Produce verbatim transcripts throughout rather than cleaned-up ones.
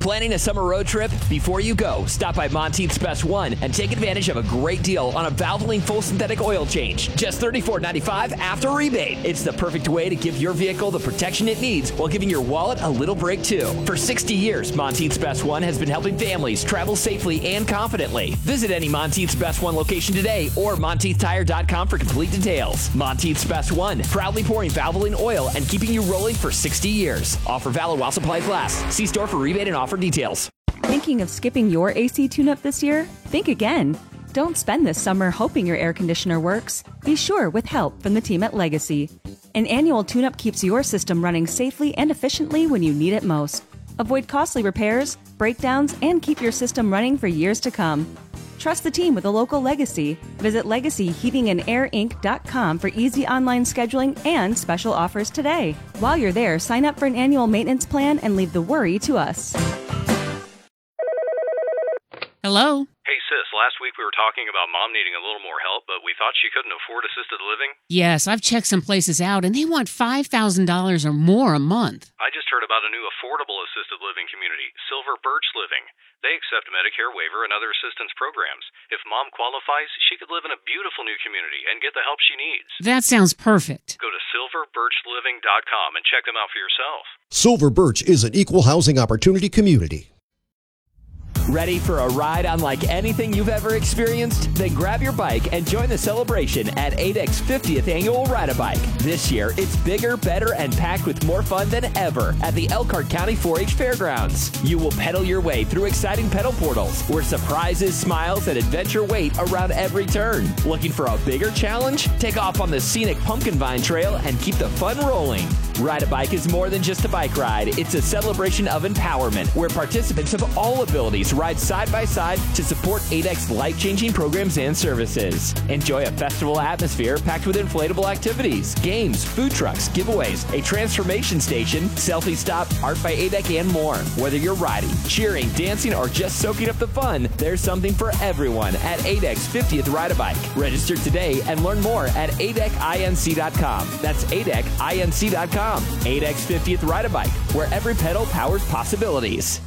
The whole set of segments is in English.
Planning a summer road trip? Before you go, stop by Monteith's Best One and take advantage of a great deal on a Valvoline full synthetic oil change. Just thirty-four ninety-five after rebate. It's the perfect way to give your vehicle the protection it needs while giving your wallet a little break too. For sixty years, Monteith's Best One has been helping families travel safely and confidently. Visit any Monteith's Best One location today or Monteith Tire dot com for complete details. Monteith's Best One, proudly pouring Valvoline oil and keeping you rolling for sixty years. Offer valid while supplies last. See store for rebate and offer details. Thinking of skipping your A C tune-up this year? Think again. Don't spend this summer hoping your air conditioner works. Be sure with help from the team at Legacy. An annual tune-up keeps your system running safely and efficiently when you need it most. Avoid costly repairs, breakdowns, and keep your system running for years to come. Trust the team with a local Legacy. Visit legacy heating and air inc dot com for easy online scheduling and special offers today. While you're there, sign up for an annual maintenance plan and leave the worry to us. Hello? Hey, sis, last week we were talking about Mom needing a little more help, but we thought she couldn't afford assisted living. Yes, I've checked some places out, and they want five thousand dollars or more a month. I just heard about a new affordable assisted living community, Silver Birch Living. They accept Medicare waiver and other assistance programs. If Mom qualifies, she could live in a beautiful new community and get the help she needs. That sounds perfect. Go to silver birch living dot com and check them out for yourself. Silver Birch is an equal housing opportunity community. Ready for a ride unlike anything you've ever experienced? Then grab your bike and join the celebration at A D E C's fiftieth Annual Ride-A-Bike. This year, it's bigger, better, and packed with more fun than ever at the Elkhart County four H Fairgrounds. You will pedal your way through exciting pedal portals where surprises, smiles, and adventure wait around every turn. Looking for a bigger challenge? Take off on the scenic Pumpkin Vine Trail and keep the fun rolling. Ride-A-Bike is more than just a bike ride. It's a celebration of empowerment where participants of all abilities ride side by side to support A D E C's life-changing programs and services. Enjoy a festival atmosphere packed with inflatable activities, games, food trucks, giveaways, a transformation station, selfie stop, art by A D E C, and more. Whether you're riding, cheering, dancing, or just soaking up the fun, there's something for everyone at A D E C's fiftieth Ride-A-Bike. Register today and learn more at A D E C inc dot com. That's A D E C inc dot com. A D E C's fiftieth Ride-A-Bike, where every pedal powers possibilities.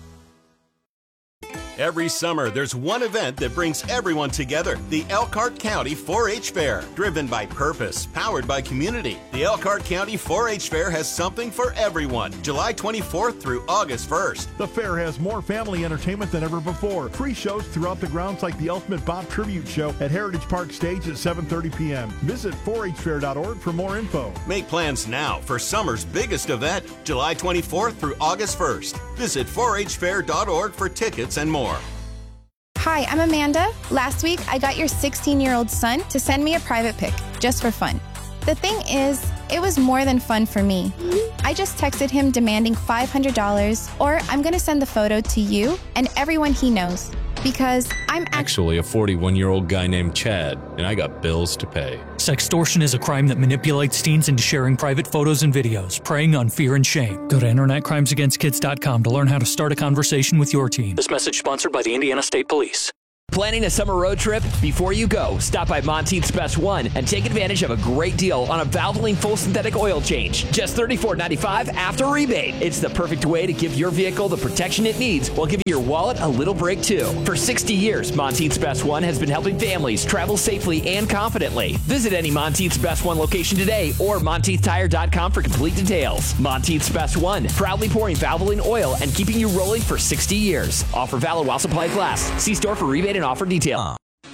Every summer, there's one event that brings everyone together, the Elkhart County four H Fair. Driven by purpose, powered by community, the Elkhart County four H Fair has something for everyone, July twenty-fourth through August first. The fair has more family entertainment than ever before. Free shows throughout the grounds like the Ultimate Bob Tribute Show at Heritage Park Stage at seven thirty p.m. Visit four H fair dot org for more info. Make plans now for summer's biggest event, July twenty-fourth through August first. Visit four H fair dot org for tickets and more. Hi, I'm Amanda. Last week, I got your sixteen-year-old son to send me a private pic, just for fun. The thing is, it was more than fun for me. I just texted him demanding five hundred dollars, or I'm going to send the photo to you and everyone he knows. Because I'm actually a forty-one-year-old guy named Chad, and I got bills to pay. Sextortion is a crime that manipulates teens into sharing private photos and videos, preying on fear and shame. Go to internet crimes against kids dot com to learn how to start a conversation with your teen. This message sponsored by the Indiana State Police. Planning a summer road trip? Before you go, stop by Monteith's Best One and take advantage of a great deal on a Valvoline full synthetic oil change. Just thirty-four ninety-five after rebate. It's the perfect way to give your vehicle the protection it needs while giving your wallet a little break too. For sixty years, Monteith's Best One has been helping families travel safely and confidently. Visit any Monteith's Best One location today or Monteith Tire dot com for complete details. Monteith's Best One, proudly pouring Valvoline oil and keeping you rolling for sixty years. Offer valid while supplies last. See store for rebate and offer detail.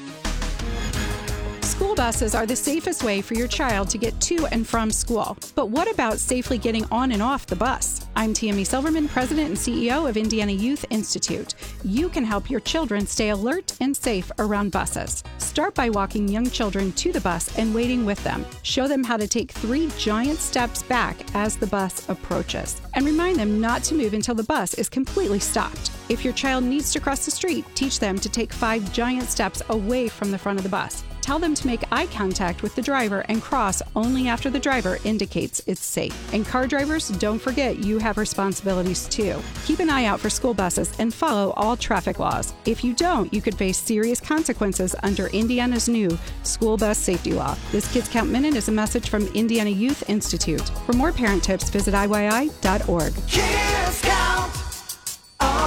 School buses are the safest way for your child to get to and from school. But what about safely getting on and off the bus? I'm Tammy Silverman, President and C E O of Indiana Youth Institute. You can help your children stay alert and safe around buses. Start by walking young children to the bus and waiting with them. Show them how to take three giant steps back as the bus approaches. And remind them not to move until the bus is completely stopped. If your child needs to cross the street, teach them to take five giant steps away from the front of the bus. Tell them to make eye contact with the driver and cross only after the driver indicates it's safe. And car drivers, don't forget you have responsibilities too. Keep an eye out for school buses and follow all traffic laws. If you don't, you could face serious consequences under Indiana's new school bus safety law. This Kids Count Minute is a message from Indiana Youth Institute. For more parent tips, visit I Y I dot org. Kids Count. Oh.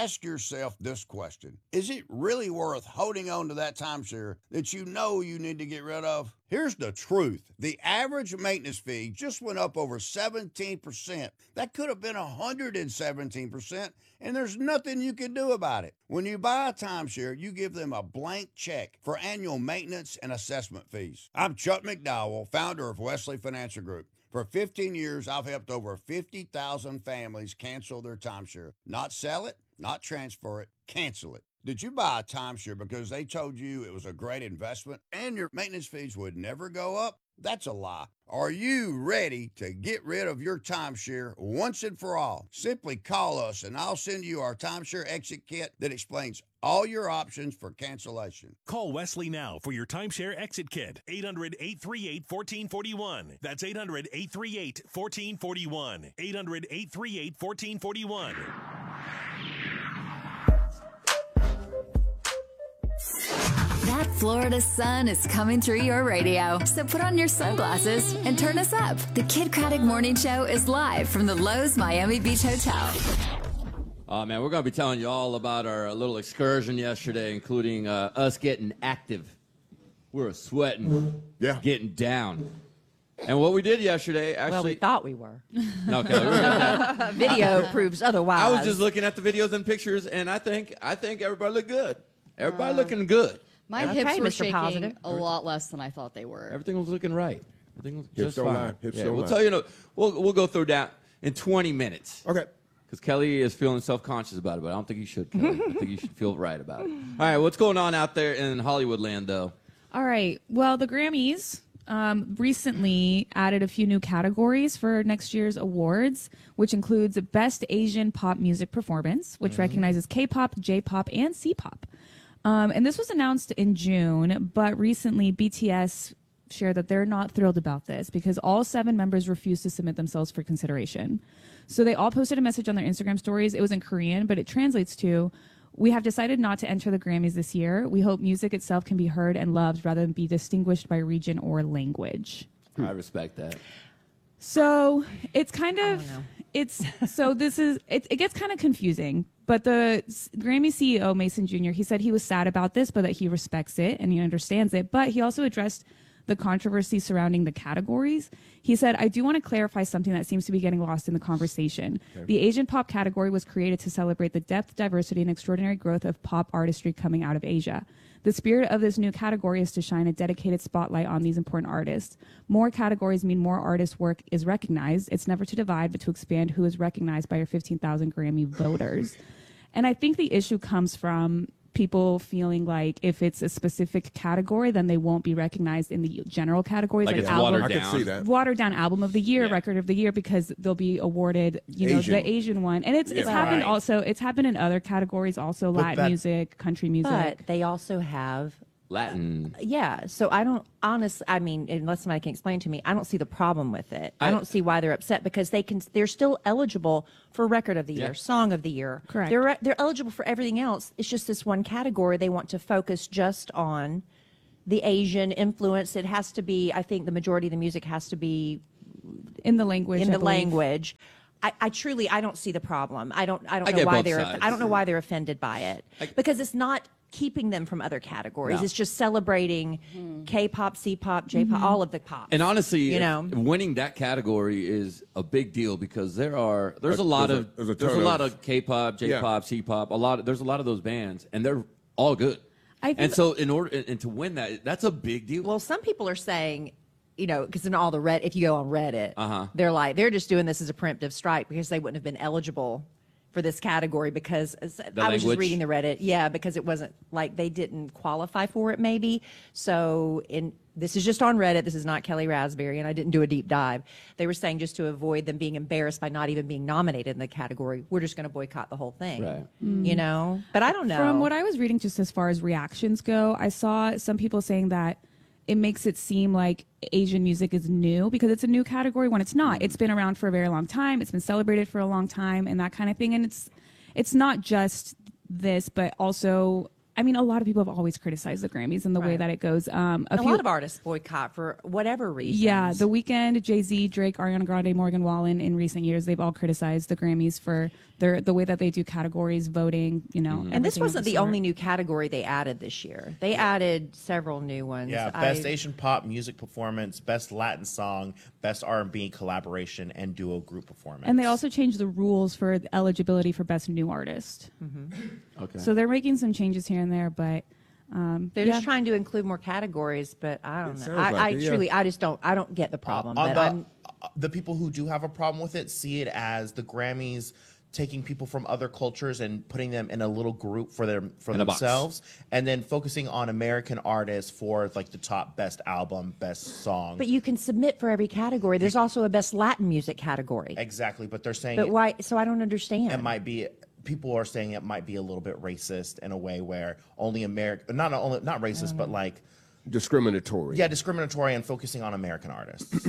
ask yourself this question. Is it really worth holding on to that timeshare that you know you need to get rid of? Here's the truth. The average maintenance fee just went up over seventeen percent. That could have been one hundred seventeen percent, and there's nothing you can do about it. When you buy a timeshare, you give them a blank check for annual maintenance and assessment fees. I'm Chuck McDowell, founder of Wesley Financial Group. For fifteen years, I've helped over fifty thousand families cancel their timeshare. Not sell it, not transfer it, cancel it. Did you buy a timeshare because they told you it was a great investment and your maintenance fees would never go up? That's a lie. Are you ready to get rid of your timeshare once and for all? Simply call us and I'll send you our timeshare exit kit that explains all your options for cancellation. Call Wesley now for your timeshare exit kit. eight hundred, eight three eight, one four four one. That's eight hundred, eight three eight, one four four one. eight hundred, eight three eight, one four four one. That Florida sun is coming through your radio, so put on your sunglasses and turn us up. The Kid Craddock Morning Show is live from the Lowe's Miami Beach Hotel. Oh, man, we're going to be telling you all about our little excursion yesterday, including uh, us getting active. We were sweating, yeah, getting down. And what we did yesterday, actually... Well, we thought we were. Okay. We were Video proves otherwise. I was just looking at the videos and pictures, and I think I think everybody looked good. Everybody uh, looking good. My okay, hips were Mister shaking Positive. a lot less than I thought they were. Everything was looking right. Everything was Hips just don't fine. lie. Hips yeah, don't we'll lie. tell you. No, we'll we'll go through that in twenty minutes. Okay. Because Kelly is feeling self-conscious about it, but I don't think you should, Kelly. I think you should feel right about it. All right, what's going on out there in Hollywood land, though? All right. Well, the Grammys um, recently added a few new categories for next year's awards, which includes Best Asian Pop Music Performance, which mm-hmm. recognizes K-pop, J-pop, and C-pop. Um, and this was announced in June, but recently B T S shared that they're not thrilled about this because all seven members refused to submit themselves for consideration. So they all posted a message on their Instagram stories. It was in Korean, but it translates to, "We have decided not to enter the Grammys this year. We hope music itself can be heard and loved rather than be distinguished by region or language." I respect that. So it's kind of, it's, so this is, it, it gets kind of confusing, but the Grammy C E O, Mason Junior, he said he was sad about this, but that he respects it and he understands it. But he also addressed the controversy surrounding the categories. He said, "I do want to clarify something that seems to be getting lost in the conversation. Okay. The Asian pop category was created to celebrate the depth, diversity, and extraordinary growth of pop artistry coming out of Asia. The spirit of this new category is to shine a dedicated spotlight on these important artists. More categories mean more artists' work is recognized. It's never to divide, but to expand who is recognized by your fifteen thousand Grammy voters." And I think the issue comes from people feeling like if it's a specific category, then they won't be recognized in the general categories. Like, like it's album, watered I down. can see that. watered down album of the year, Yeah. record of the year, because they'll be awarded, you know, Asian. the Asian one. And it's it's Yeah. happened Right. also, it's happened in other categories also, But Latin that- music, country music. But they also have, Latin. yeah, so I don't, honestly, I mean, unless somebody can explain to me, I don't see the problem with it. I, I- don't see why they're upset because they can, they're still eligible for record of the year, Yeah. song of the year. Correct. They're, they're eligible for everything else. It's just this one category. They want to focus just on the Asian influence. It has to be, I think the majority of the music has to be in the language. in I the believe. language. I, I truly, I don't see the problem. I don't, I don't I know get why both they're, sides. I don't know why they're offended by it I- because it's not keeping them from other categories. No. It's just celebrating K-pop, C-pop, J-pop, Mm-hmm. all of the pop. And honestly, you if- know, winning that category is a big deal because there are there's a Uh, lot there's a- of there's a there's a ton lot of- of K-pop, J-pop, C-pop, a lot of, there's a lot of those bands and they're all good. I think And so in order and, and to win that, that's a big deal. well, some people are saying, you know, because in all the red, if you go on Reddit, Uh-huh. they're like, they're just doing this as a preemptive strike because they wouldn't have been eligible for this category because I was language? just reading the Reddit. Yeah, because it wasn't like they didn't qualify for it maybe. So in this is just on Reddit. This is not Kelly Raspberry, and I didn't do a deep dive. They were saying just to avoid them being embarrassed by not even being nominated in the category, we're just going to boycott the whole thing. Right. You know? But I don't know. From what I was reading, just as far as reactions go, I saw some people saying that it makes it seem like Asian music is new because it's a new category when it's not. It's been around for a very long time. It's been celebrated for a long time and that kind of thing. And it's it's not just this, but also I mean, a lot of people have always criticized the Grammys and the way Right. that it goes. Um, A, few, lot of artists boycott for whatever reason. Yeah, The Weeknd, Jay-Z, Drake, Ariana Grande, Morgan Wallen, in recent years, they've all criticized the Grammys for their the way that they do categories, voting, you know. And this everything of wasn't the sort. only new category they added this year. They added several new ones. Yeah, Best I- Asian Pop Music Performance, Best Latin Song, Best R and B Collaboration, and Duo Group Performance. And they also changed the rules for the eligibility for Best New Artist. Mm-hmm. Okay. So they're making some changes here and there, but um, They're yeah. just trying to include more categories, but I don't It know. sounds I, like I it, yeah. truly, I just don't, I don't get the problem. On but the, I'm, uh, the people who do have a problem with it see it as the Grammys taking people from other cultures and putting them in a little group for their for In a box. themselves, and then focusing on American artists for like the top best album, best song. but you can submit for every category. There's also a best Latin music category. Exactly, but they're saying But it- why? So I don't understand. It might be. People are saying it might be a little bit racist in a way where only American, not only not racist, but like discriminatory. Yeah, discriminatory and focusing on American artists.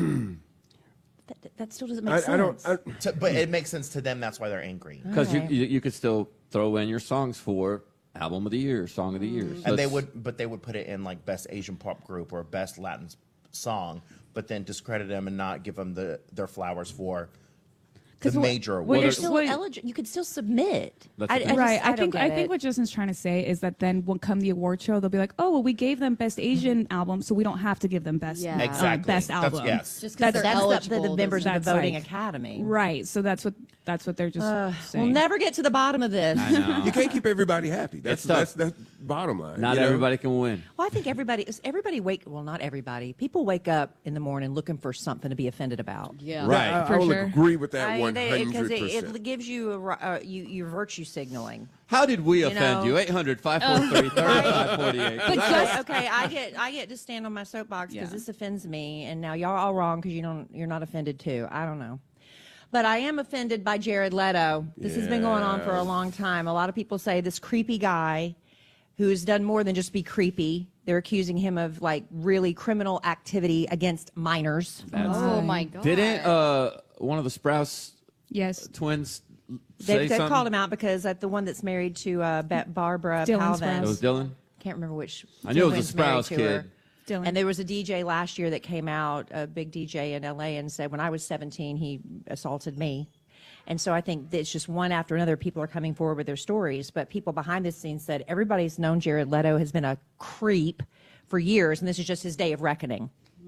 That, that still doesn't make I, sense. I don't. I, To- but it makes sense to them. That's why they're angry. Because you, you you could still throw in your songs for album of the year, song of the year. So And they it's- would, but they would put it in like best Asian pop group or best Latin s- song, but then discredit them and not give them the their flowers for the 'Cause what- major what awards. you're Still eligible. You could still submit. That's I, the I thing. just- Right. I, don't think get I it. think what Justin's trying to say is that then when come the award show, they'll be like, "Oh, well, we gave them best Asian album, so we don't have to give them best Yeah. uh, Exactly. best That's- album." yes. Just 'cause they're that's eligible, the members of the that's voting like- academy. Right. So that's what that's what they're just Uh, saying. we'll never get to the bottom of this. I know. You can't keep everybody happy. That's It's tough. that's that's bottom line. Not you know? everybody can win. Well, I think everybody is everybody wake. Well, not everybody. People wake up in the morning looking for something to be offended about. Yeah. Right. I, I will agree with that I one mean, hundred because it, percent. it gives you a, ri- uh, you you virtue signaling. How did we You offend know? you? eight hundred, five four three, three five four eight. I- okay, I get I get to stand on my soapbox because Yeah. this offends me, and now y'all are all wrong because you don't you're not offended too. I don't know. But I am offended by Jared Leto. This has been going on for a long time. A lot of people say this creepy guy who's done more than just be creepy. They're accusing him of like really criminal activity against minors. Oh my god. Didn't uh, one of the Sprouse yes. twins They, say they've something? called him out because uh, the one that's married to uh, Ba- Barbara Dylan Palvin. Sprouse. It was Dylan? Can't remember which. I knew it was twin's a married Sprouse to kid. her. Dylan. And there was a D J last year that came out, a big D J in L A, and said, when I was seventeen, he assaulted me. And so I think that it's just one after another. People are coming forward with their stories, but people behind the scenes said everybody's known Jared Leto has been a creep for years, and this is just his day of reckoning.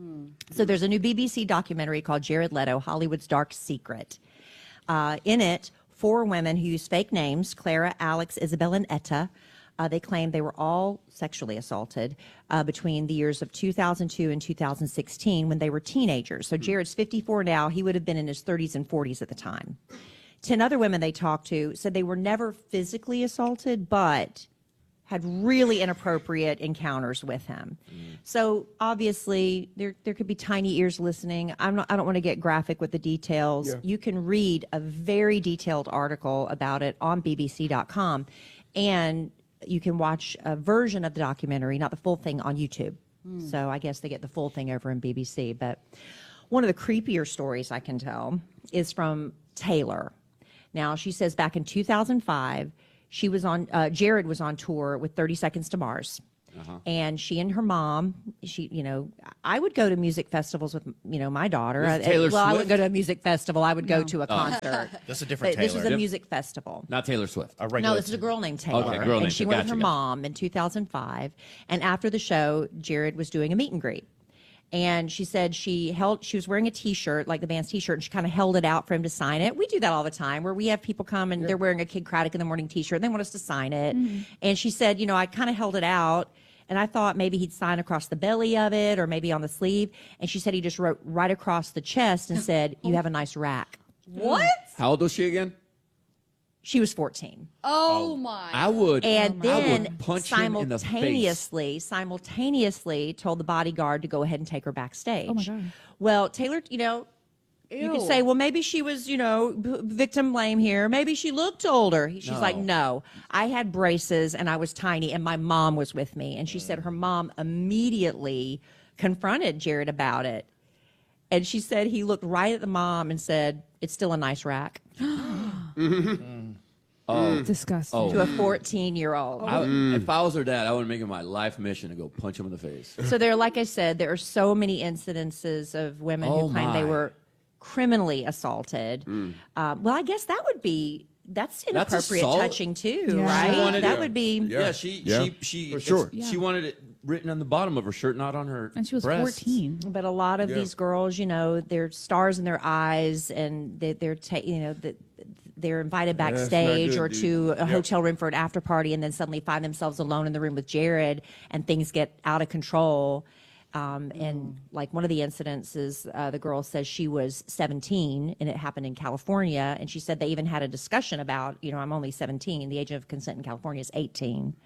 So there's a new B B C documentary called Jared Leto, Hollywood's Dark Secret. Uh, in it, four women who use fake names, Clara, Alex, Isabel, and Etta, uh, they claim they were all sexually assaulted uh, between the years of two thousand two and two thousand sixteen when they were teenagers. So Jared's fifty-four now. He would have been in his thirties and forties at the time. Ten other women they talked to said they were never physically assaulted, but had really inappropriate encounters with him. So obviously there there could be tiny ears listening. I'm not I don't want to get graphic with the details. Yeah. You can read a very detailed article about it on B B C dot com, and you can watch a version of the documentary, not the full thing, on YouTube. So I guess they get the full thing over in B B C. But one of the creepier stories I can tell is from Taylor. Now, she says back in two thousand five, she was on, uh, Jared was on tour with thirty Seconds to Mars. Uh-huh. And she and her mom, she, you know, I would go to music festivals with, you know, my daughter. This Uh, is Taylor well, I wouldn't Swift? go to a music festival. I would go to a Oh. concert. That's a different But this was Taylor. a Yep. music festival. Not Taylor Swift. A regular No, this is a girl named Taylor. Okay, girl and named she Taylor. went with Gotcha, her gotcha. mom in two thousand five. And after the show, Jared was doing a meet and greet. And she said she held, she was wearing a T-shirt, like the band's T-shirt, and she kind of held it out for him to sign it. We do that all the time, where we have people come and they're wearing a Kid Craddock in the Morning T-shirt, and they want us to sign it. And she said, you know, I kind of held it out, and I thought maybe he'd sign across the belly of it or maybe on the sleeve. And she said he just wrote right across the chest and said, "You have a nice rack." What? How old was she again? She was fourteen. Oh, my. I would. And I then would punch him in the face. simultaneously, simultaneously told the bodyguard to go ahead and take her backstage. Oh my God. Well, Taylor, you know, you could Ew. say, well, maybe she was, you know, b- victim blame here. Maybe she looked older. She's No. like, no, I had braces and I was tiny and my mom was with me. And she said her mom immediately confronted Jared about it. And she said he looked right at the mom and said, "It's still a nice rack." Oh. Disgusting. Oh. To a fourteen-year-old. I, If I was her dad, I would make it my life mission to go punch him in the face. So there, like I said, there are so many incidences of women Oh, who claim they my. were criminally assaulted. Mm. Uh, well, I guess that would be that's That's inappropriate assault. touching too, She right? wanted That it- would be. Yeah, she, Yeah. she, she, For it's- sure. She Yeah. wanted it written on the bottom of her shirt, not on her. And she was breasts. fourteen. But a lot of Yeah. these girls, you know, they're stars in their eyes, and they, they're ta- you know that. They're invited That's not backstage good, or dude. to a Yep. hotel room for an after party, and then suddenly find themselves alone in the room with Jared, and things get out of control. Um, and like one of the incidents is uh, the girl says she was seventeen, and it happened in California, and she said they even had a discussion about, you know, I'm only seventeen. The age of consent in California is eighteen.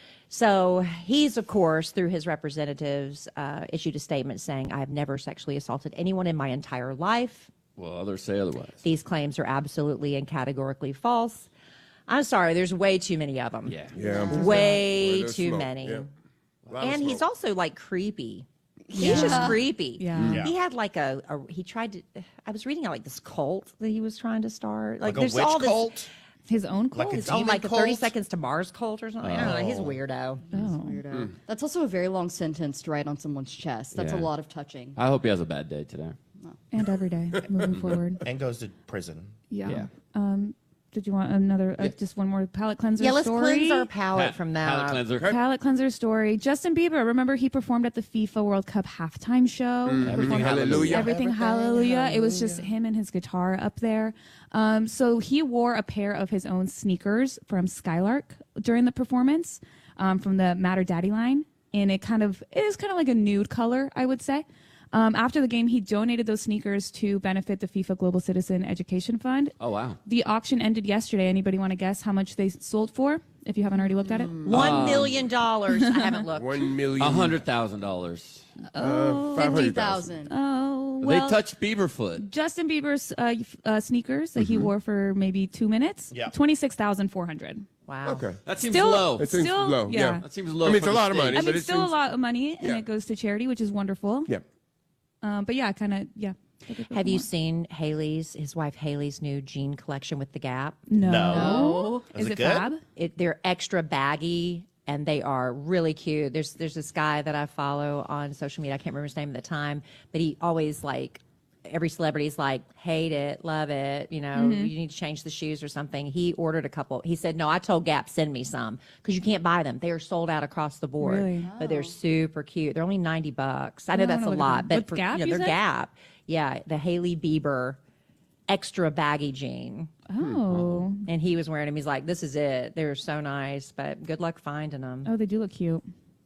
So he's, of course, through his representatives, uh, issued a statement saying, "I have never sexually assaulted anyone in my entire life. Well, others say otherwise. These claims are absolutely and categorically false." I'm sorry, there's way too many of them. Yeah. Yeah. Way Well, there's too smoke. many. Yeah. A lot of And he's smoke. also like creepy. Yeah. He's just creepy. Yeah. Yeah. He had like a, a he tried to I was reading out like this cult that he was trying to start. Like, Like a there's witch all this cult? His own cult. Like a his own demon like a thirty cult? seconds to Mars cult or something. I don't know. He's a Oh. weirdo. Oh. Weirdo. That's also a very long sentence to write on someone's chest. That's Yeah. a lot of touching. I hope he has a bad day today. And every day moving forward. And goes to prison. Yeah. Yeah. Um, did you want another, uh, just one more palate cleanser Yeah, let's story? cleanse our palate Pa- from that. Palate cleanser. Palate cleanser story. Justin Bieber, remember he performed at the FIFA World Cup halftime show? Mm. He Everything performed- hallelujah. Everything hallelujah. It was just him and his guitar up there. Um, so he wore a pair of his own sneakers from Skylark during the performance, um, from the Matter Daddy line, and it kind of it is kind of like a nude color, I would say. Um, after the game, he donated those sneakers to benefit the FIFA Global Citizen Education Fund. Oh, wow. The auction ended yesterday. Anybody want to guess how much they sold for? If you haven't already looked at it, One million dollars. I haven't looked. One million. A hundred thousand dollars. Oh, five Fifty hundred thousand. thousand. Oh, They well, touched Bieberfoot. Justin Bieber's uh, f- uh, sneakers that he wore for maybe two minutes. Yeah. twenty-six thousand four hundred. Wow. Okay. That seems Still- low. It seems Still- low. yeah. Yeah. That seems low. I mean, it's for a the lot of state. money. I but mean, it still seems- a lot of money, and Yeah. it goes to charity, which is wonderful. Yeah. Um, but yeah, kind of yeah. Have you seen Haley's, his wife Haley's new jean collection with the Gap? No. No. Is, Is it, it good? fab? It, they're extra baggy and they are really cute. There's there's this guy that I follow on social media. I can't remember his name at the time, but he always like every celebrity's like hate it, love it. You know, Mm-hmm. you need to change the shoes or something. He ordered a couple. He said, "No, I told Gap send me some because you can't buy them. They are sold out across the board. Really? But they're super cute. They're only ninety bucks. I know Oh, I that's a wanna look at lot, them. but With for Gap, you know, you they're said? Gap. Yeah, the Hailey Bieber extra baggy jean." Oh. And he was wearing them. He's like, "This is it. They're so nice, but good luck finding them." Oh, they do look cute.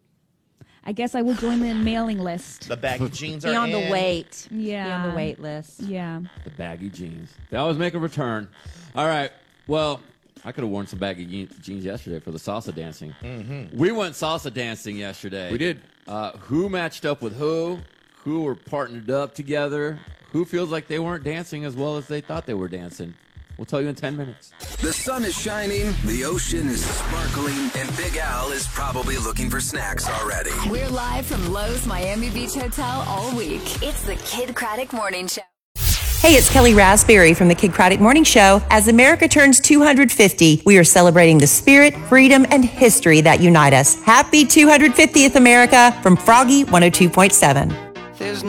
I guess I will join the mailing list. The baggy jeans Be are on the in. wait. Yeah. Be on the wait list. Yeah. The baggy jeans. They always make a return. All right. Well, I could have worn some baggy je- jeans yesterday for the salsa dancing. Mm-hmm. We went salsa dancing yesterday. We did. Uh, who matched up with who? Who were partnered up together? Who feels like they weren't dancing as well as they thought they were dancing? We'll tell you in ten minutes. The sun is shining, the ocean is sparkling, and Big Al is probably looking for snacks already. We're live from Lowe's Miami Beach Hotel all week. It's the Kid Craddock Morning Show. Hey, it's Kelly Raspberry from the Kid Craddock Morning Show. As America turns two hundred fifty, we are celebrating the spirit, freedom, and history that unite us. Happy two hundred fiftieth, America, from Froggy one oh two point seven. There's no